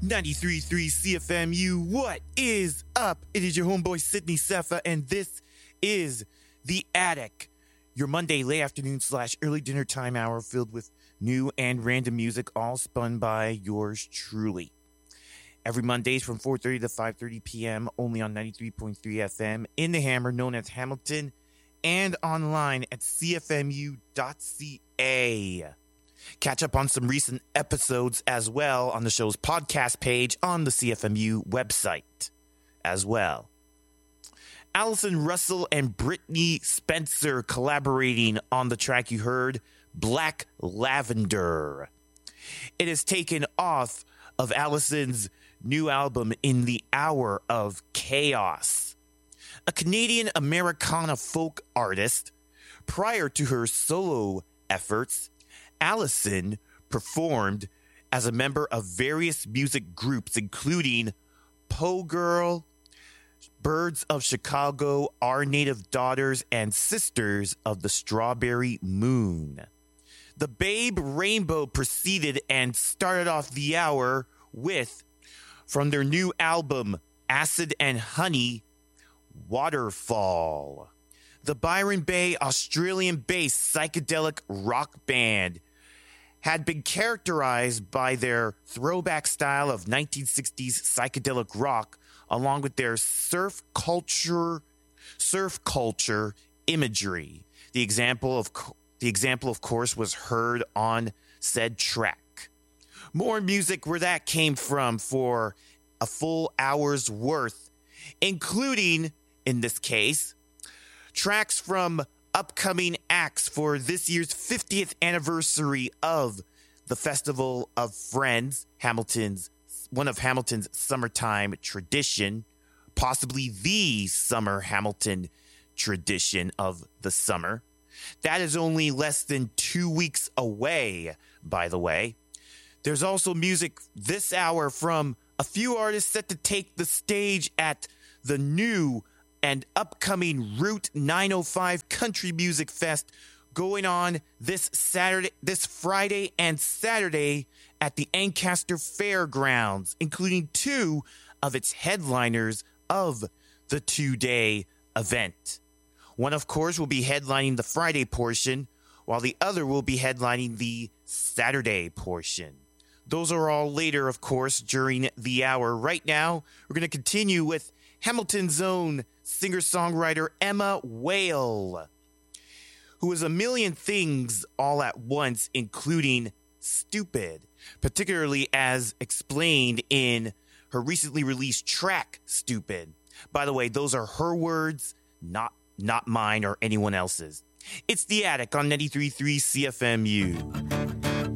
93.3 CFMU, what is up? It is your homeboy Sydney Sefa, and this is The Attic, your Monday late afternoon / early dinner time hour filled with new and random music, all spun by yours truly. Every Mondays from 4:30 to 5:30 p.m., only on 93.3 FM in the Hammer, known as Hamilton, and online at cfmu.ca. Catch up on some recent episodes as well on the show's podcast page on the CFMU website as well. Allison Russell and Brittany Spencer collaborating on the track you heard, Black Lavender. It is taken off of Allison's new album, In the Hour of Chaos. A Canadian Americana folk artist, prior to her solo efforts, Allison performed as a member of various music groups, including Poe Girl, Birds of Chicago, Our Native Daughters, and Sisters of the Strawberry Moon. The Babe Rainbow preceded and started off the hour with, from their new album, Acid and Honey, Waterfall. The Byron Bay Australian-based psychedelic rock band had been characterized by their throwback style of 1960s psychedelic rock, along with their surf culture imagery. The example, of course, was heard on said track. More music where that came from for a full hour's worth, including, in this case, tracks from upcoming acts for this year's 50th anniversary of the Festival of Friends, one of Hamilton's summertime tradition, possibly the summer Hamilton tradition of the summer. That is only less than 2 weeks away, by the way. There's also music this hour from a few artists set to take the stage at the new and upcoming Route 905 Country Music Fest going on this Friday and Saturday at the Ancaster Fairgrounds, including two of its headliners of the 2-day event. One, of course, will be headlining the Friday portion, while the other will be headlining the Saturday portion. Those are all later, of course, during the hour. Right now, we're going to continue with Hamilton's own singer-songwriter Emma Whale, who is a million things all at once, including stupid, particularly as explained in her recently released track, Stupid. By the way, those are her words, not mine or anyone else's. It's The Attic on 93.3 CFMU.